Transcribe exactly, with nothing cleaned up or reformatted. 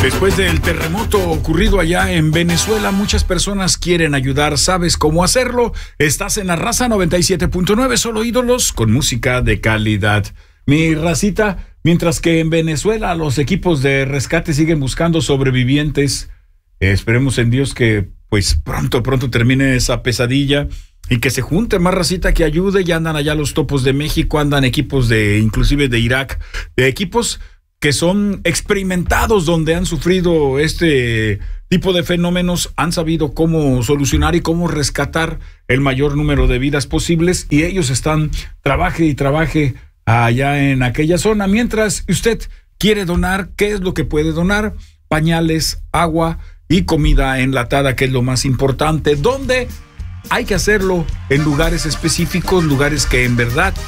Después del terremoto ocurrido allá en Venezuela, muchas personas quieren ayudar. ¿Sabes cómo hacerlo? Estás en la Raza noventa y siete punto nueve, solo ídolos con música de calidad. Mi racita, mientras que en Venezuela los equipos de rescate siguen buscando sobrevivientes, eh, esperemos en Dios que pues pronto, pronto termine esa pesadilla y que se junte más racita que ayude. Ya andan allá los Topos de México, andan equipos de, inclusive de Irak, de equipos que son experimentados, donde han sufrido este tipo de fenómenos, han sabido cómo solucionar y cómo rescatar el mayor número de vidas posibles, y ellos están trabaje y trabaje allá en aquella zona. Mientras usted quiere donar, ¿qué es lo que puede donar? Pañales, agua y comida enlatada, que es lo más importante. ¿Dónde? Hay que hacerlo en lugares específicos, lugares que en verdad